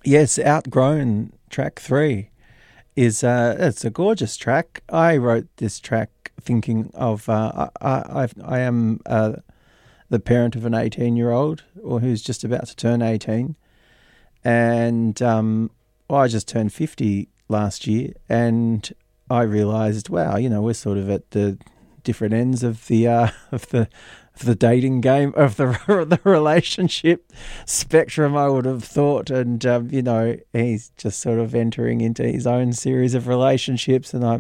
Yes, Outgrown, track 3, is it's a gorgeous track. I wrote this track thinking of I am the parent of an 18-year-old or who's just about to turn 18, and I just turned 50 last year, and I realised, wow, we're sort of at the different ends of the dating game, of the relationship spectrum, I would have thought. And he's just sort of entering into his own series of relationships, and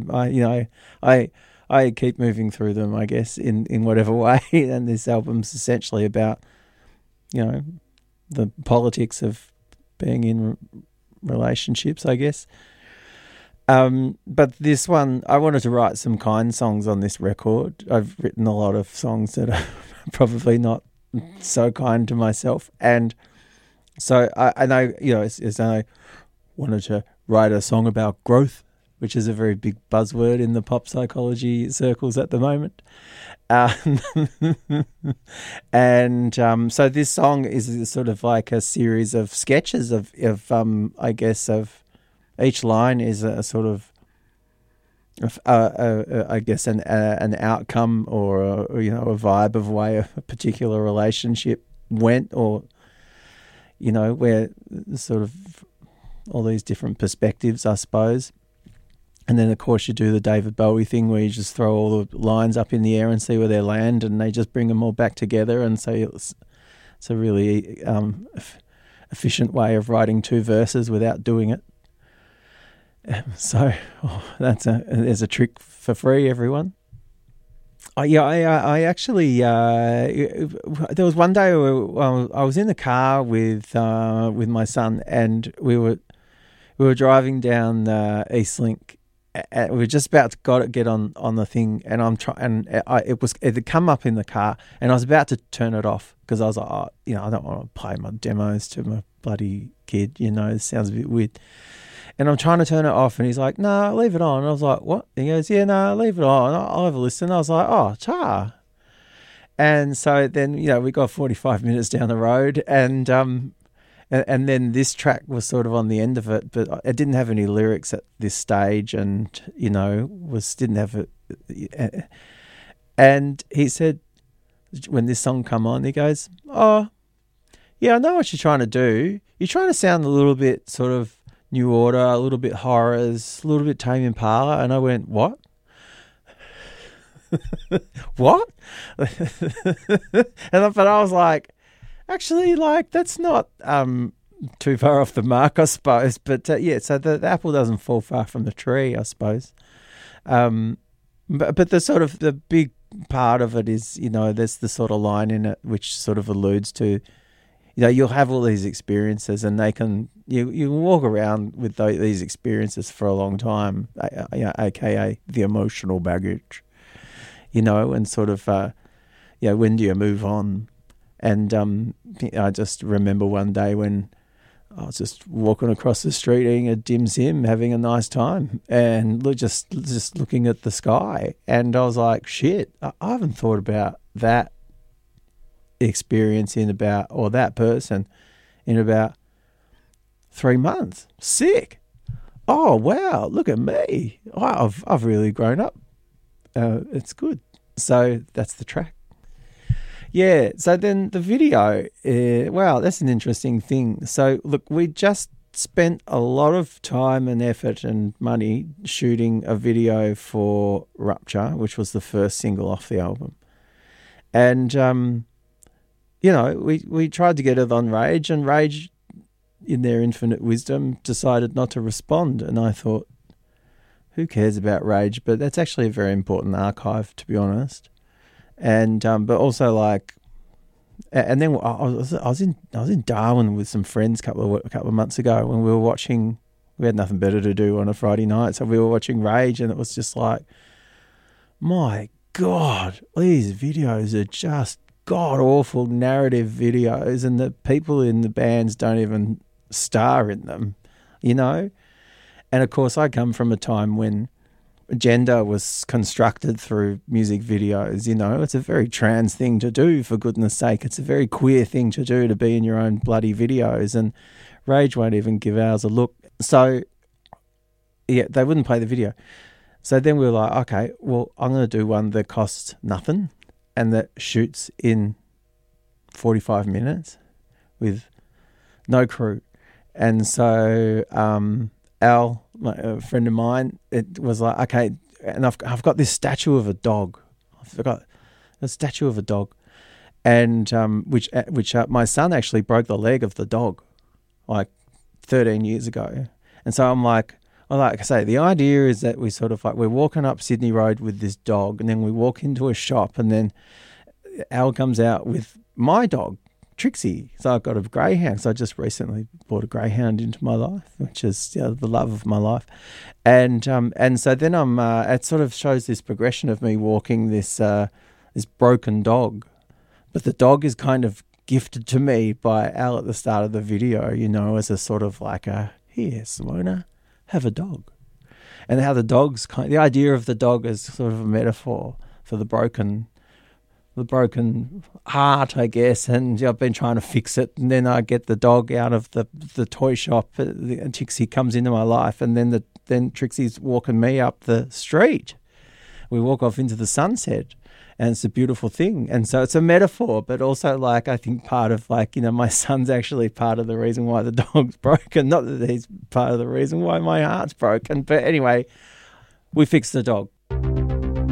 I keep moving through them, I guess, in whatever way. And this album's essentially about the politics of being in relationships, I guess. But this one, I wanted to write some kind songs on this record. I've written a lot of songs that are probably not so kind to myself. And so I know, I wanted to write a song about growth, which is a very big buzzword in the pop psychology circles at the moment. So this song is sort of like a series of sketches of each line is a sort of, I guess, an outcome or a vibe of way a particular relationship went, or where sort of all these different perspectives, I suppose. And then, of course, you do the David Bowie thing where you just throw all the lines up in the air and see where they land, and they just bring them all back together. And so it's a really efficient way of writing 2 verses without doing it. So there's a trick for free, everyone. I actually there was one day where I was in the car with my son, and we were driving down Eastlink. We were just about to get on the thing, and it had come up in the car, and I was about to turn it off because I was like, I don't want to play my demos to my bloody kid. It sounds a bit weird. And I'm trying to turn it off, and he's like, "No, leave it on." And I was like, "What?" And he goes, "Yeah, no, leave it on. I'll have a listen." I was like, "Oh, cha." And so then, we got 45 minutes down the road, and then this track was sort of on the end of it, but it didn't have any lyrics at this stage, and didn't have it. And he said, when this song come on, he goes, "Oh, yeah, I know what you're trying to do. You're trying to sound a little bit sort of New Order, a little bit Horrors, a little bit Tame Impala." And I went, "What?" What? But I was like, actually, that's not too far off the mark, I suppose. But so the apple doesn't fall far from the tree, I suppose. But the sort of the big part of it is, there's the sort of line in it which sort of alludes to, you'll have all these experiences, and they can you walk around with these experiences for a long time, aka the emotional baggage, and sort of when do you move on? And I just remember one day when I was just walking across the street eating a dim sim, having a nice time, and just looking at the sky, and I was like, shit, I haven't thought about that experience or that person in about 3 months. Sick. Oh wow, look at me. I've really grown up. It's good. So that's the track. Yeah, so then the video, wow, that's an interesting thing. So look, we just spent a lot of time and effort and money shooting a video for Rupture, which was the first single off the album. And, we tried to get it on Rage, and Rage, in their infinite wisdom, decided not to respond. And I thought, who cares about Rage? But that's actually a very important archive, to be honest. And but also and then I was in Darwin with some friends a couple of months ago when we were watching. We had nothing better to do on a Friday night, so we were watching Rage, and it was just like, my God, these videos are just god awful narrative videos, and the people in the bands don't even star in them, And of course, I come from a time when gender was constructed through music videos. It's a very trans thing to do, for goodness sake. It's a very queer thing to do, to be in your own bloody videos. And Rage won't even give ours a look. So, yeah, they wouldn't play the video. So then we were like, okay, well, I'm going to do one that costs nothing and that shoots in 45 minutes with no crew. And so Al, a friend of mine, it was like, okay, and I've got this statue of a dog. I forgot a statue of a dog, and which my son actually broke the leg of the dog like 13 years ago. And so I'm like I say, the idea is that we sort of like, we're walking up Sydney Road with this dog, and then we walk into a shop, and then Al comes out with my dog, Trixie. So I've got a greyhound. So I just recently brought a greyhound into my life, which is the love of my life. And so then it sort of shows this progression of me walking this broken dog. But the dog is kind of gifted to me by Al at the start of the video, as a sort of like here, Simona, have a dog. And how the idea of the dog is sort of a metaphor for the broken heart, I guess, and I've been trying to fix it, and then I get the dog out of the toy shop, and Trixie comes into my life, and then Trixie's walking me up the street. We walk off into the sunset, and it's a beautiful thing. And so it's a metaphor, but also like, I think part of like, my son's actually part of the reason why the dog's broken, not that he's part of the reason why my heart's broken. But anyway, we fixed the dog.